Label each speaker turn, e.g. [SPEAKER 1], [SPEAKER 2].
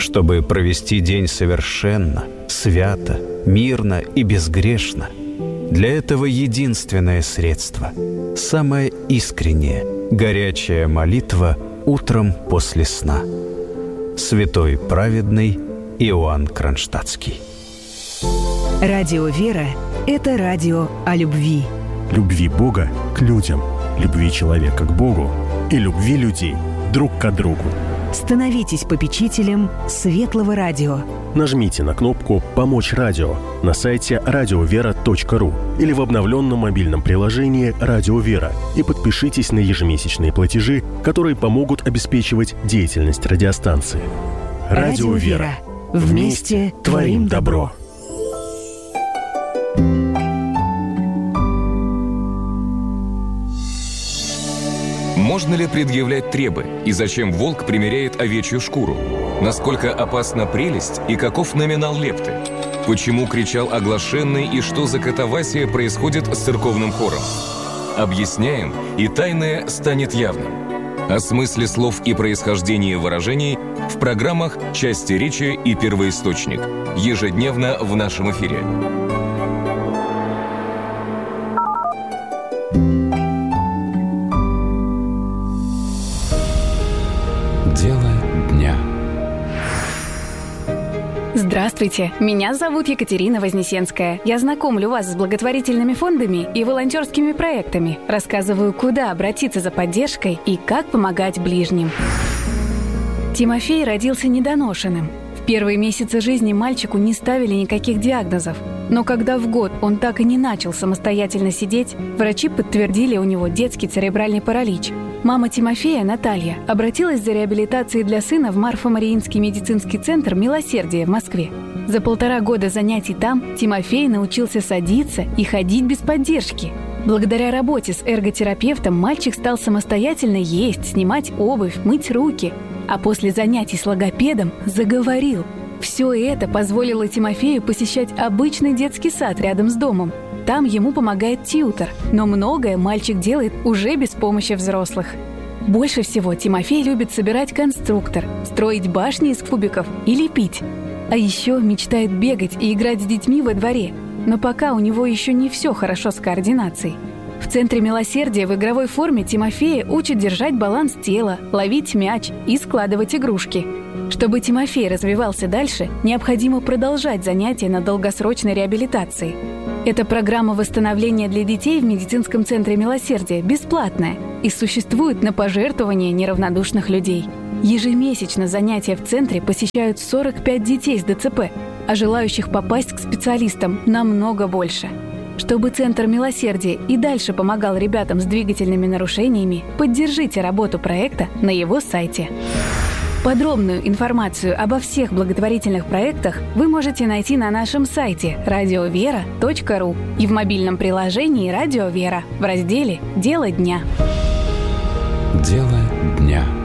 [SPEAKER 1] чтобы провести день совершенно, свято, мирно и безгрешно. Для этого единственное средство – самая искренняя, горячая молитва утром после сна. Святой праведный Иоанн Кронштадтский.
[SPEAKER 2] Радио «Вера» – это радио о любви.
[SPEAKER 3] Любви Бога к людям, любви человека к Богу и любви людей друг к другу.
[SPEAKER 2] Становитесь попечителем Светлого Радио.
[SPEAKER 3] Нажмите на кнопку «Помочь радио» на сайте radiovera.ru или в обновленном мобильном приложении «Радио Вера» и подпишитесь на ежемесячные платежи, которые помогут обеспечивать деятельность радиостанции. Радио Вера. Вместе творим добро.
[SPEAKER 4] Можно ли предъявлять требы? И зачем волк примеряет овечью шкуру? Насколько опасна прелесть и каков номинал лепты? Почему кричал оглашенный и что за катавасия происходит с церковным хором? Объясняем, и тайное станет явным. О смысле слов и происхождении выражений в программах «Части речи» и «Первоисточник». Ежедневно в нашем эфире.
[SPEAKER 1] Дело дня.
[SPEAKER 5] Здравствуйте, меня зовут Екатерина Вознесенская. Я знакомлю вас с благотворительными фондами и волонтерскими проектами. Рассказываю, куда обратиться за поддержкой и как помогать ближним. Тимофей родился недоношенным. В первые месяцы жизни мальчику не ставили никаких диагнозов. Но когда в год он так и не начал самостоятельно сидеть, врачи подтвердили у него детский церебральный паралич. Мама Тимофея, Наталья, обратилась за реабилитацией для сына в Марфо-Мариинский медицинский центр «Милосердие» в Москве. За 1,5 года занятий там Тимофей научился садиться и ходить без поддержки. Благодаря работе с эрготерапевтом мальчик стал самостоятельно есть, снимать обувь, мыть руки. А после занятий с логопедом заговорил. Все это позволило Тимофею посещать обычный детский сад рядом с домом. Там ему помогает тьютор, но многое мальчик делает уже без помощи взрослых. Больше всего Тимофей любит собирать конструктор, строить башни из кубиков и лепить. А еще мечтает бегать и играть с детьми во дворе. Но пока у него еще не все хорошо с координацией. В Центре Милосердия в игровой форме Тимофея учат держать баланс тела, ловить мяч и складывать игрушки. Чтобы Тимофей развивался дальше, необходимо продолжать занятия на долгосрочной реабилитации. Эта программа восстановления для детей в медицинском центре «Милосердие» бесплатная и существует на пожертвования неравнодушных людей. Ежемесячно занятия в центре посещают 45 детей с ДЦП, а желающих попасть к специалистам намного больше. Чтобы Центр Милосердия и дальше помогал ребятам с двигательными нарушениями, поддержите работу проекта на его сайте. Подробную информацию обо всех благотворительных проектах вы можете найти на нашем сайте radiovera.ru и в мобильном приложении «Радио Вера» в разделе «Дело дня».
[SPEAKER 1] Дело дня.